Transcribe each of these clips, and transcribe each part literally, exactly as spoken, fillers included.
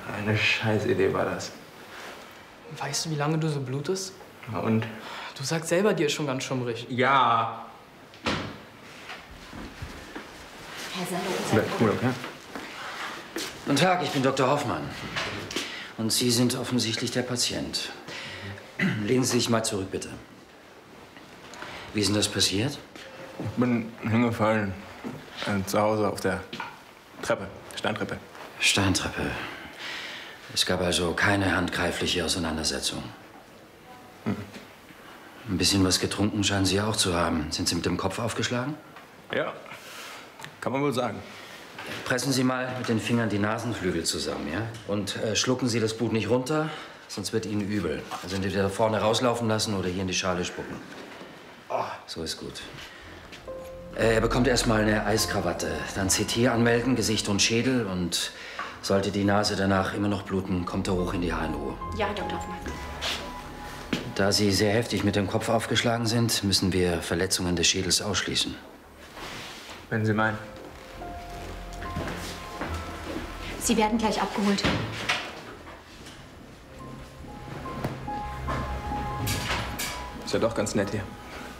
Eine Scheißidee war das. Weißt du, wie lange du so blutest? Na und? Du sagst selber, dir ist schon ganz schummrig. Ja. Herr Sando, Cool, okay? Guten Tag, ich bin Doktor Hoffmann. Und Sie sind offensichtlich der Patient. Lehnen Sie sich mal zurück, bitte. Wie ist denn das passiert? Ich bin hingefallen. Äh, zu Hause auf der Treppe, Steintreppe. Steintreppe. Es gab also keine handgreifliche Auseinandersetzung. Hm. Ein bisschen was getrunken scheinen Sie auch zu haben. Sind Sie mit dem Kopf aufgeschlagen? Ja, kann man wohl sagen. Pressen Sie mal mit den Fingern die Nasenflügel zusammen, ja? Und äh, schlucken Sie das Blut nicht runter, sonst wird Ihnen übel. Also entweder vorne rauslaufen lassen oder hier in die Schale spucken. So ist gut. Äh, er bekommt erstmal eine Eiskrawatte, dann C T anmelden, Gesicht und Schädel und sollte die Nase danach immer noch bluten, kommt er hoch in die H N O. Ja, Doktor Hoffmann. Da Sie sehr heftig mit dem Kopf aufgeschlagen sind, müssen wir Verletzungen des Schädels ausschließen. Wenn Sie meinen. Sie werden gleich abgeholt. Ist ja doch ganz nett hier.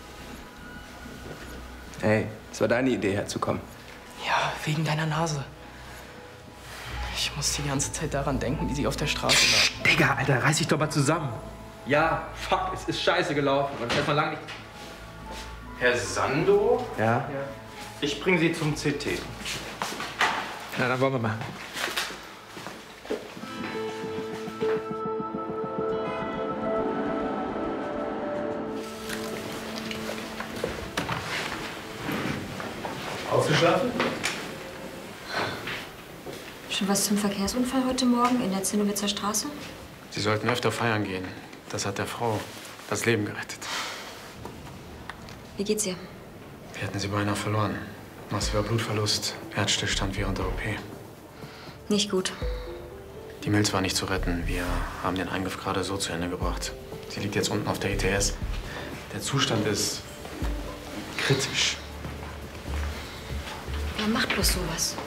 Hey, es war deine Idee, herzukommen. Ja, wegen deiner Nase. Ich muss die ganze Zeit daran denken, wie sie auf der Straße war. Digga, Alter, reiß dich doch mal zusammen. Ja, fuck, es ist scheiße gelaufen. Und das hat man lang nicht... Herr Sando? Ja? Ja. Ich bringe Sie zum C T. Na, dann wollen wir mal. Ausgeschlafen? Schon was zum Verkehrsunfall heute Morgen in der Zinnowitzer Straße? Sie sollten öfter feiern gehen. Das hat der Frau das Leben gerettet. Wie geht's ihr? Wir hätten sie beinahe verloren. Massiver Blutverlust, Herzstillstand während der O P. Nicht gut. Die Milz war nicht zu retten. Wir haben den Eingriff gerade so zu Ende gebracht. Sie liegt jetzt unten auf der E T S. Der Zustand ist kritisch. Wer macht bloß sowas?